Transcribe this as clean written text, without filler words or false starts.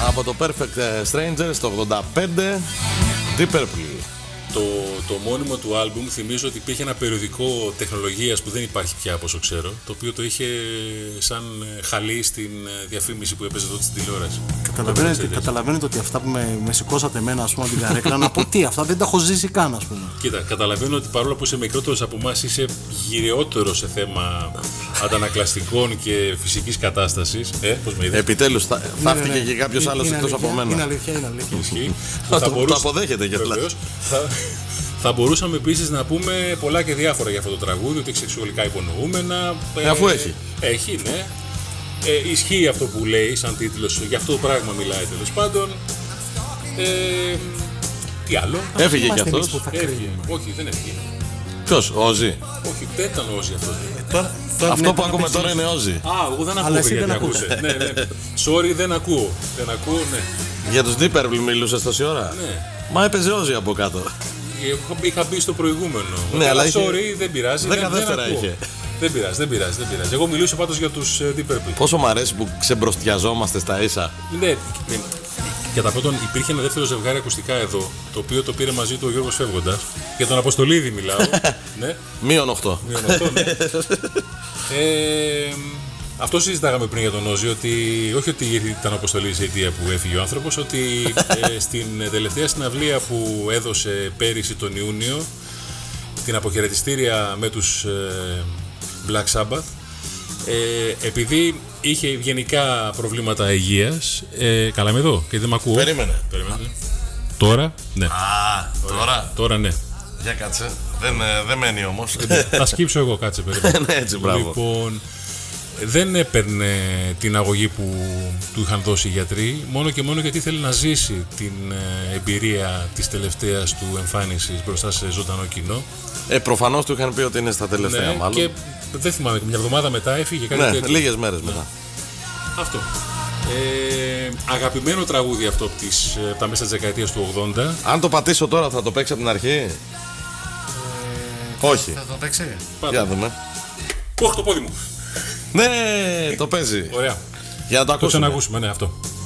από το Perfect Strangers το 85, Deep Purple. Το μόνιμο του άλμπουμ θυμίζω ότι υπήρχε ένα περιοδικό τεχνολογίας που δεν υπάρχει πια από όσο ξέρω, το οποίο το είχε σαν χαλί στην διαφήμιση που έπαιζε εδώ στην τηλεόραση. Καταλαβαίνετε ότι αυτά που με σηκώσατε εμένα, ας πούμε, την καρέκλα, να πω τι, αυτά δεν τα έχω ζήσει καν, ας πούμε. Κοίτα, καταλαβαίνω ότι παρόλο που είσαι μικρότερος από εμάς, είσαι γυρεότερο σε θέμα αντανακλαστικών και φυσικής κατάστασης. Πώς με είδες? Επιτέλους, θαύτηκε και κάποιος άλλος εκτός από μένα. Είναι αλήθεια. Το αποδέχεται κιόλας. Θα μπορούσαμε επίσης να πούμε πολλά και διάφορα για αυτό το τραγούδι, ότι έχει σεξουαλικά υπονοούμενα. Αφού έχει. Έχει, ναι. Ισχύει αυτό που λέει σαν τίτλος, για αυτό το πράγμα μιλάει τέλος πάντων. Τι άλλο? Έφυγε κι αυτός. Όχι, δεν έφυγε. Ποιος, ο Όζι? Όχι, δεν ήταν Όζι αυτό. Αυτό που ακούμε τώρα είναι Όζι. Εγώ δεν ακούω, γιατί ακούσε. Ναι. Sorry, δεν ακούω, ναι. Για τους Deep Purple μιλούσες τόση ώρα? Ναι. Μα έπαιζε Όζι από κάτω. Είχα μπει στο προηγούμενο. Ναι, αλλά sorry, δεν πειράζει. 10 δεύτερα είχε. Δεν πειράζει. Εγώ μιλούσα πάντως για τους Deep Purple. Πόσο μ' αρέσει που ξεμπροστιαζόμαστε στα ίσα. Ναι, κατά πρώτον υπήρχε ένα δεύτερο ζευγάρι ακουστικά εδώ, το οποίο το πήρε μαζί του ο Γιώργος φεύγοντας. Για τον Αποστολίδη μιλάω. Ναι. -8. Ναι. Αυτό συζητάγαμε πριν για τον Όζι, ότι όχι ότι ήταν Αποστολής η αιτία που έφυγε ο άνθρωπος, ότι στην τελευταία συναυλία που έδωσε πέρυσι τον Ιούνιο, την αποχαιρετιστήρια με τους Black Sabbath, επειδή είχε γενικά προβλήματα υγείας. Καλά είμαι εδώ και δεν μ' ακούω. Περίμενε. Τώρα, ναι. Τώρα ναι. Για κάτσε. Δεν μένει όμως. Θα σκύψω εγώ, κάτσε περίμενε. Ναι, έτσι, μπράβο. Λοιπόν, δεν έπαιρνε την αγωγή που του είχαν δώσει οι γιατροί, μόνο και μόνο γιατί ήθελε να ζήσει την εμπειρία της τελευταίας του εμφάνισης μπροστά σε ζωντανό κοινό. Προφανώς του είχαν πει ότι είναι στα τελευταία, μάλλον. Και δεν θυμάμαι, μια εβδομάδα μετά έφυγε κάτι τέτοιο. Λίγες μέρες μετά. Αυτό. Αγαπημένο τραγούδι αυτό από τα μέσα της δεκαετίας του 80. Αν το πατήσω τώρα θα το παίξει από την αρχή? Όχι. Θα το παίξει? Για δούμε. Όχι, το πόδι μου. Ναι, το παίζει. Ωραία. Για να το ακούσουμε. Το ξανακούσουμε, ναι, αυτό.